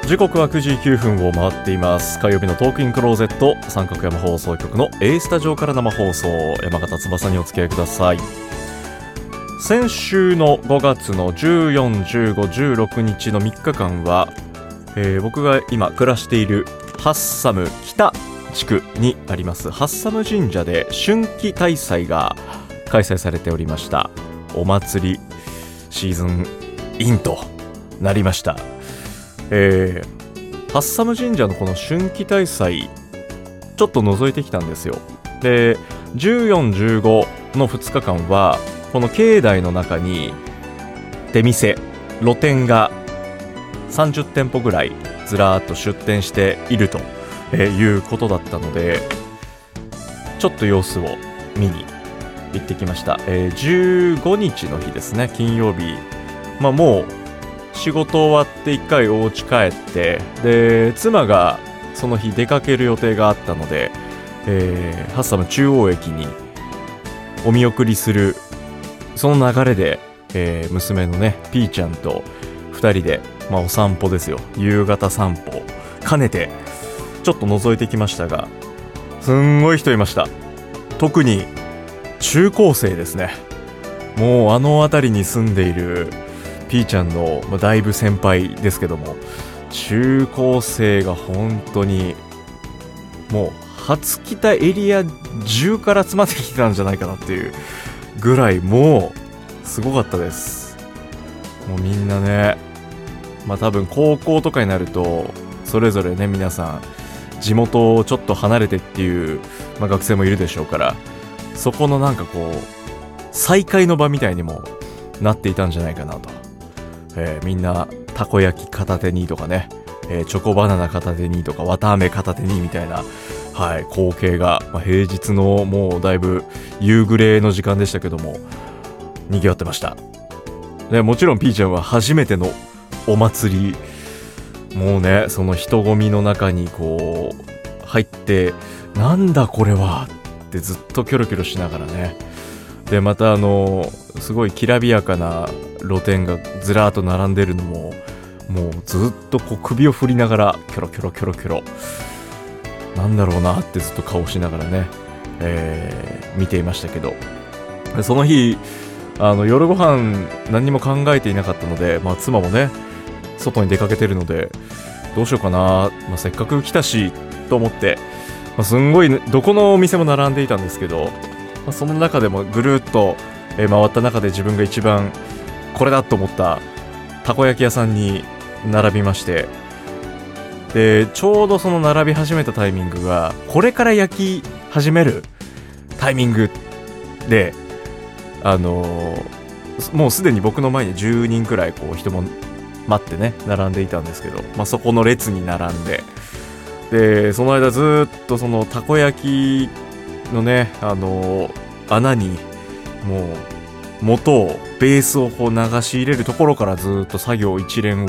時刻は9時9分を回っています。火曜日のトークインクローゼット、三角山放送局の A スタジオから生放送、山形翼にお付き合いください。先週の5月の14、15、16日の3日間は、僕が今暮らしているハッサム北地区にありますハッサム神社で春季大祭が開催されておりました。お祭りシーズンインとなりました。ハッサム神社のこの春季大祭ちょっと覗いてきたんですよ。で、14、15の2日間はこの境内の中に出店露店が30店舗ぐらいずらーっと出店しているということだったので、ちょっと様子を見に行ってきました。15日の日ですね、金曜日。もう仕事終わって1回お家帰って、で妻がその日出かける予定があったので、ハッサム中央駅にお見送りするその流れで、娘のねピーちゃんと2人で、お散歩ですよ、夕方散歩兼ねてちょっと覗いてきましたが、すんごい人いました。特に中高生ですね。もうあの辺りに住んでいるピーちゃんのだいぶ先輩ですけども、中高生が本当にもう初北エリア中から集まってきてたんじゃないかなっていうぐらい、もうすごかったです。もうみんなね、多分高校とかになるとそれぞれね、皆さん地元をちょっと離れてっていう、学生もいるでしょうから、そこのなんかこう再会の場みたいにもなっていたんじゃないかなと。みんなたこ焼き片手にとかね、チョコバナナ片手にとか綿飴片手にみたいな、光景が、平日のもうだいぶ夕暮れの時間でしたけども賑わってました。でもちろんピーちゃんは初めてのお祭り、もうねその人混みの中にこう入って、なんだこれはってずっとキョロキョロしながらね、でまたすごいきらびやかな露店がずらーっと並んでるのも、もうずっとこう首を振りながらキョロキョロキョロキョロ、なんだろうなってずっと顔しながらね、見ていましたけど、その日夜ご飯何にも考えていなかったので、妻もね外に出かけてるのでどうしようかな、せっかく来たしと思って、すんごい、どこのお店も並んでいたんですけど、その中でもぐるっと回った中で自分が一番これだと思ったたこ焼き屋さんに並びまして、でちょうどその並び始めたタイミングがこれから焼き始めるタイミングで、もうすでに僕の前に10人くらいこう人も待ってね並んでいたんですけど、そこの列に並んで、でその間ずっとそのたこ焼きのね穴にもう元をベースをこう流し入れるところからずっと作業一連を